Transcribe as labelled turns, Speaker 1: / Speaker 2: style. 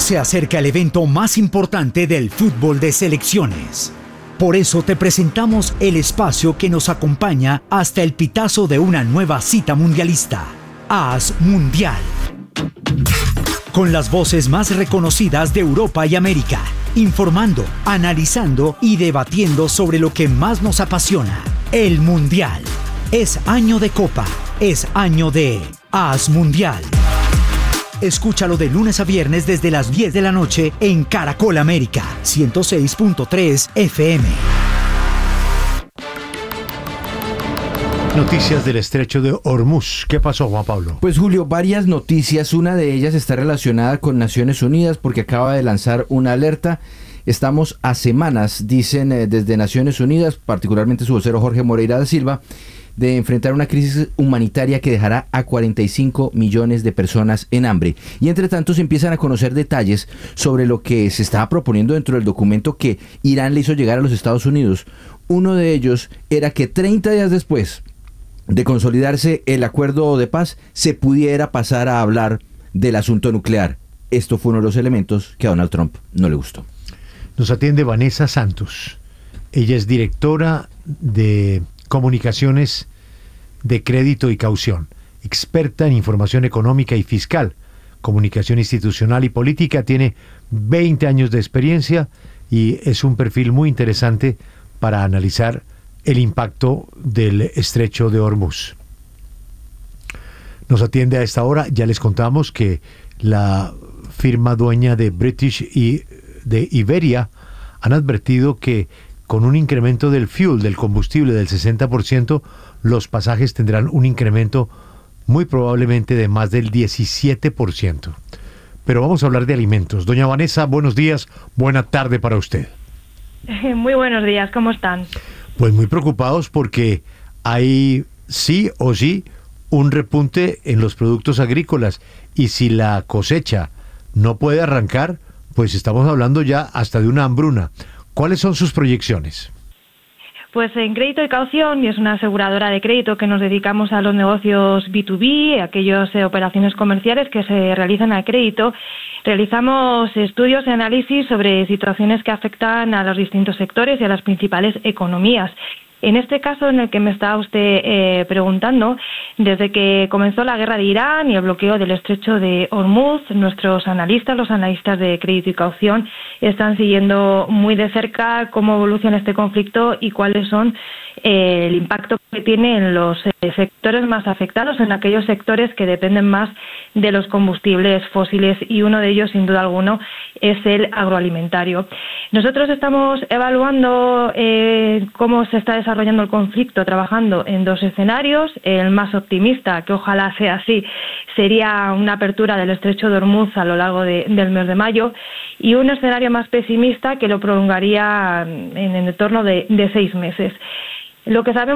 Speaker 1: Se acerca el evento más importante del fútbol de selecciones. Por eso te presentamos el espacio que nos acompaña hasta el pitazo de una nueva cita mundialista. AS Mundial. Con las voces más reconocidas de Europa y América, informando, analizando y debatiendo sobre lo que más nos apasiona, el Mundial. Es año de Copa, es año de AS Mundial. Escúchalo de lunes a viernes desde las 10 de la noche en Caracol América, 106.3 FM.
Speaker 2: Noticias del estrecho de Hormuz. ¿Qué pasó, Juan Pablo?
Speaker 3: Pues Julio, varias noticias. Una de ellas está relacionada con Naciones Unidas porque acaba de lanzar una alerta. Estamos a semanas, dicen desde Naciones Unidas, particularmente su vocero Jorge Moreira da Silva, de enfrentar una crisis humanitaria que dejará a 45 millones de personas en hambre. Y entre tanto se empiezan a conocer detalles sobre lo que se estaba proponiendo dentro del documento que Irán le hizo llegar a los Estados Unidos. Uno de ellos era que 30 días después de consolidarse el acuerdo de paz, se pudiera pasar a hablar del asunto nuclear. Esto fue uno de los elementos que a Donald Trump no le gustó.
Speaker 2: Nos atiende Vanessa Santos. Ella es directora de Comunicaciones de Crédito y Caución, experta en información económica y fiscal, comunicación institucional y política, tiene 20 años de experiencia y es un perfil muy interesante para analizar el impacto del estrecho de Hormuz. Nos atiende a esta hora. Ya les contamos que la firma dueña de British y de Iberia han advertido que con un incremento del fuel, del combustible del 60%, los pasajes tendrán un incremento muy probablemente de más del 17%. Pero vamos a hablar de alimentos. Doña Vanessa, buenos días, buena tarde para usted.
Speaker 4: Muy buenos días, ¿cómo están?
Speaker 2: Pues muy preocupados porque hay sí o sí un repunte en los productos agrícolas y si la cosecha no puede arrancar, pues estamos hablando ya hasta de una hambruna. ¿Cuáles son sus proyecciones?
Speaker 4: Pues en Crédito y Caución, y es una aseguradora de crédito que nos dedicamos a los negocios B2B, aquellas operaciones comerciales que se realizan a crédito, realizamos estudios y análisis sobre situaciones que afectan a los distintos sectores y a las principales economías. En este caso en el que me está usted preguntando, desde que comenzó la guerra de Irán y el bloqueo del estrecho de Hormuz, nuestros analistas, los analistas de Crédito y Caución, están siguiendo muy de cerca cómo evoluciona este conflicto y cuáles son el impacto que tiene en los sectores más afectados, en aquellos sectores que dependen más de los combustibles fósiles, y uno de ellos, sin duda alguna, es el agroalimentario. Nosotros estamos evaluando cómo se está desarrollando el conflicto, trabajando en dos escenarios. El más optimista, que ojalá sea así, sería una apertura del estrecho de Hormuz a lo largo del mes de mayo, y un escenario más pesimista que lo prolongaría en el entorno de 6 meses. Lo que sabemos